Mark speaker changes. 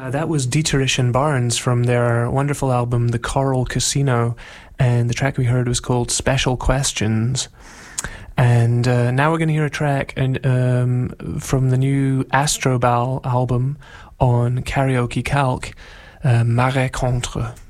Speaker 1: That was Dieterich and Barnes from their wonderful album The Coral Casino, and the track we heard was called Special Questions. And now we're going to hear a track from the new Astrobal album on Karaoke Calc, Marais Contre.